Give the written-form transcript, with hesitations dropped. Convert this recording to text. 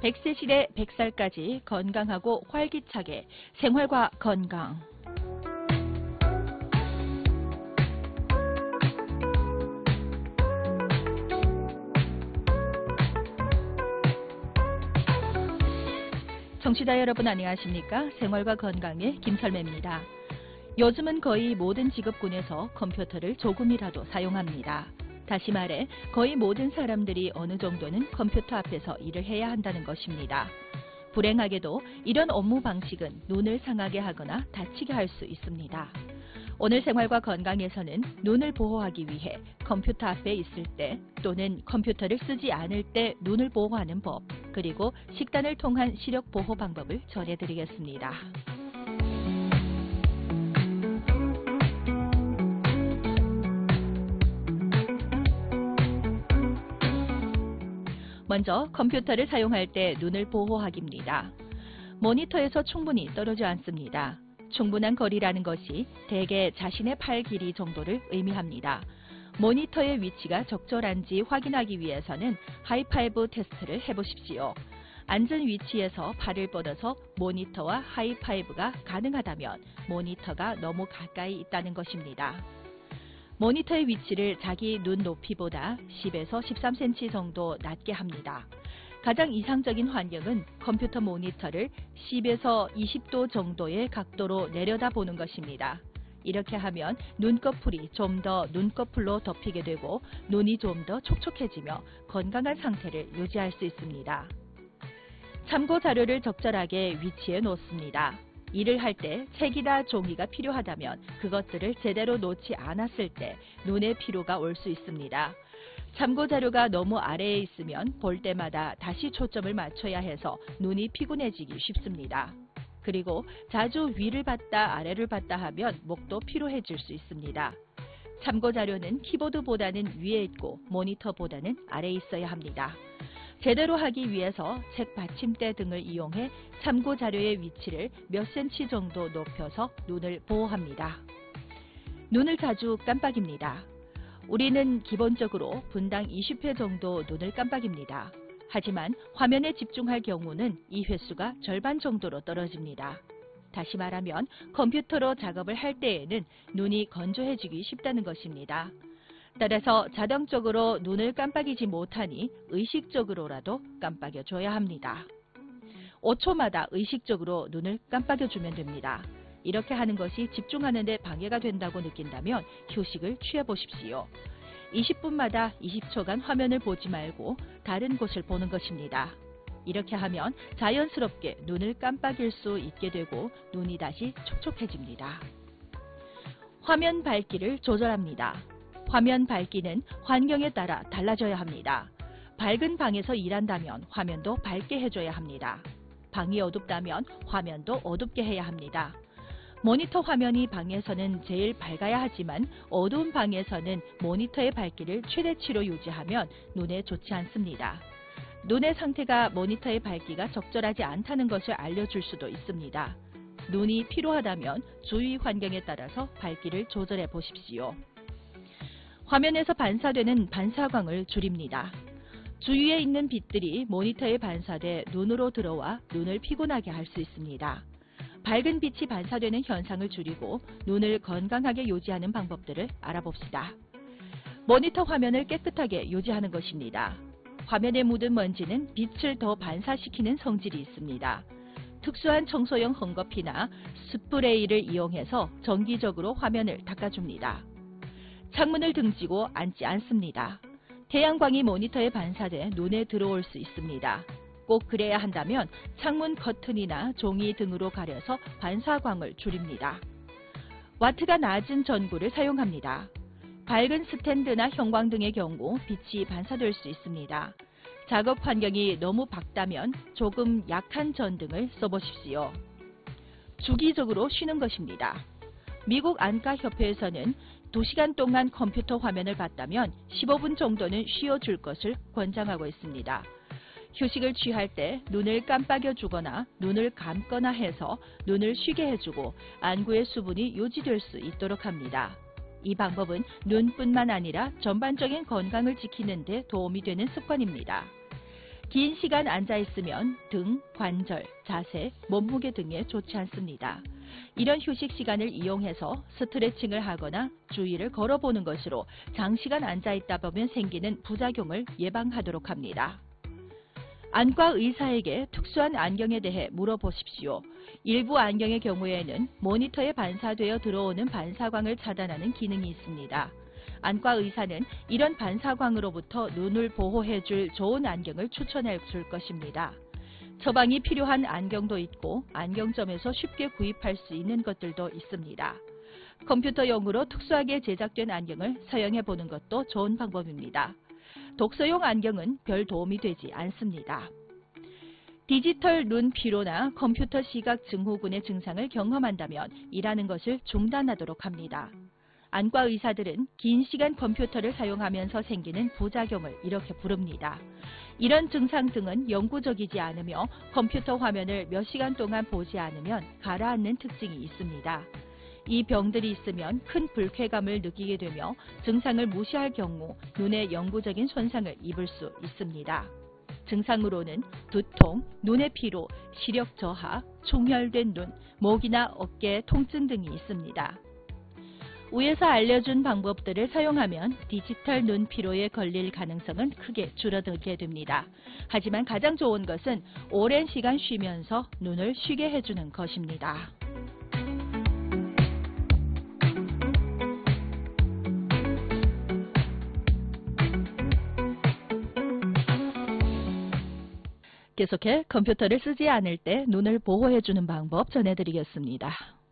100세 시대 100살까지 건강하고 활기차게 생활과 건강. 청취자 여러분 안녕하십니까? 생활과 건강의 김설매입니다. 요즘은 거의 모든 직업군에서 컴퓨터를 조금이라도 사용합니다. 다시 말해 거의 모든 사람들이 어느 정도는 컴퓨터 앞에서 일을 해야 한다는 것입니다. 불행하게도 이런 업무 방식은 눈을 상하게 하거나 다치게 할 수 있습니다. 오늘 생활과 건강에서는 눈을 보호하기 위해 컴퓨터 앞에 있을 때 또는 컴퓨터를 쓰지 않을 때 눈을 보호하는 법, 그리고 식단을 통한 시력 보호 방법을 전해드리겠습니다. 먼저 컴퓨터를 사용할 때 눈을 보호하기입니다. 모니터에서 충분히 떨어져 앉습니다. 충분한 거리라는 것이 대개 자신의 팔 길이 정도를 의미합니다. 모니터의 위치가 적절한지 확인하기 위해서는 하이파이브 테스트를 해보십시오. 앉은 위치에서 팔을 뻗어서 모니터와 하이파이브가 가능하다면 모니터가 너무 가까이 있다는 것입니다. 모니터의 위치를 자기 눈 높이보다 10에서 13cm 정도 낮게 합니다. 가장 이상적인 환경은 컴퓨터 모니터를 10에서 20도 정도의 각도로 내려다보는 것입니다. 이렇게 하면 눈꺼풀이 좀 더 눈꺼풀로 덮이게 되고 눈이 좀 더 촉촉해지며 건강한 상태를 유지할 수 있습니다. 참고 자료를 적절하게 위치해 놓습니다. 일을 할 때 책이나 종이가 필요하다면 그것들을 제대로 놓지 않았을 때 눈에 피로가 올 수 있습니다. 참고 자료가 너무 아래에 있으면 볼 때마다 다시 초점을 맞춰야 해서 눈이 피곤해지기 쉽습니다. 그리고 자주 위를 봤다 아래를 봤다 하면 목도 피로해질 수 있습니다. 참고 자료는 키보드보다는 위에 있고 모니터보다는 아래에 있어야 합니다. 제대로 하기 위해서 책 받침대 등을 이용해 참고 자료의 위치를 몇 cm 정도 높여서 눈을 보호합니다. 눈을 자주 깜빡입니다. 우리는 기본적으로 분당 20회 정도 눈을 깜빡입니다. 하지만 화면에 집중할 경우는 이 횟수가 절반 정도로 떨어집니다. 다시 말하면 컴퓨터로 작업을 할 때에는 눈이 건조해지기 쉽다는 것입니다. 따라서 자동적으로 눈을 깜빡이지 못하니 의식적으로라도 깜빡여줘야 합니다. 5초마다 의식적으로 눈을 깜빡여주면 됩니다. 이렇게 하는 것이 집중하는 데 방해가 된다고 느낀다면 휴식을 취해보십시오. 20분마다 20초간 화면을 보지 말고 다른 곳을 보는 것입니다. 이렇게 하면 자연스럽게 눈을 깜빡일 수 있게 되고 눈이 다시 촉촉해집니다. 화면 밝기를 조절합니다. 화면 밝기는 환경에 따라 달라져야 합니다. 밝은 방에서 일한다면 화면도 밝게 해줘야 합니다. 방이 어둡다면 화면도 어둡게 해야 합니다. 모니터 화면이 방에서는 제일 밝아야 하지만 어두운 방에서는 모니터의 밝기를 최대치로 유지하면 눈에 좋지 않습니다. 눈의 상태가 모니터의 밝기가 적절하지 않다는 것을 알려줄 수도 있습니다. 눈이 피로하다면 주위 환경에 따라서 밝기를 조절해 보십시오. 화면에서 반사되는 반사광을 줄입니다. 주위에 있는 빛들이 모니터에 반사돼 눈으로 들어와 눈을 피곤하게 할 수 있습니다. 밝은 빛이 반사되는 현상을 줄이고 눈을 건강하게 유지하는 방법들을 알아봅시다. 모니터 화면을 깨끗하게 유지하는 것입니다. 화면에 묻은 먼지는 빛을 더 반사시키는 성질이 있습니다. 특수한 청소용 헝겊이나 스프레이를 이용해서 정기적으로 화면을 닦아줍니다. 창문을 등지고 앉지 않습니다. 태양광이 모니터에 반사돼 눈에 들어올 수 있습니다. 꼭 그래야 한다면 창문 커튼이나 종이 등으로 가려서 반사광을 줄입니다. 와트가 낮은 전구를 사용합니다. 밝은 스탠드나 형광등의 경우 빛이 반사될 수 있습니다. 작업 환경이 너무 밝다면 조금 약한 전등을 써보십시오. 주기적으로 쉬는 것입니다. 미국 안과협회에서는 2시간 동안 컴퓨터 화면을 봤다면 15분 정도는 쉬어줄 것을 권장하고 있습니다. 휴식을 취할 때 눈을 깜빡여 주거나 눈을 감거나 해서 눈을 쉬게 해주고 안구의 수분이 유지될 수 있도록 합니다. 이 방법은 눈뿐만 아니라 전반적인 건강을 지키는 데 도움이 되는 습관입니다. 긴 시간 앉아 있으면 등, 관절, 자세, 몸무게 등에 좋지 않습니다. 이런 휴식 시간을 이용해서 스트레칭을 하거나 주위를 걸어보는 것으로 장시간 앉아 있다 보면 생기는 부작용을 예방하도록 합니다. 안과 의사에게 특수한 안경에 대해 물어보십시오. 일부 안경의 경우에는 모니터에 반사되어 들어오는 반사광을 차단하는 기능이 있습니다. 안과 의사는 이런 반사광으로부터 눈을 보호해줄 좋은 안경을 추천해 줄 것입니다. 처방이 필요한 안경도 있고 안경점에서 쉽게 구입할 수 있는 것들도 있습니다. 컴퓨터용으로 특수하게 제작된 안경을 사용해 보는 것도 좋은 방법입니다. 독서용 안경은 별 도움이 되지 않습니다. 디지털 눈 피로나 컴퓨터 시각 증후군의 증상을 경험한다면 일하는 것을 중단하도록 합니다. 안과 의사들은 긴 시간 컴퓨터를 사용하면서 생기는 부작용을 이렇게 부릅니다. 이런 증상 등은 영구적이지 않으며 컴퓨터 화면을 몇 시간 동안 보지 않으면 가라앉는 특징이 있습니다. 이 병들이 있으면 큰 불쾌감을 느끼게 되며 증상을 무시할 경우 눈에 영구적인 손상을 입을 수 있습니다. 증상으로는 두통, 눈의 피로, 시력 저하, 충혈된 눈, 목이나 어깨 통증 등이 있습니다. 위에서 알려준 방법들을 사용하면 디지털 눈 피로에 걸릴 가능성은 크게 줄어들게 됩니다. 하지만 가장 좋은 것은 오랜 시간 쉬면서 눈을 쉬게 해주는 것입니다. 계속해 컴퓨터를 쓰지 않을 때 눈을 보호해주는 방법 전해드리겠습니다.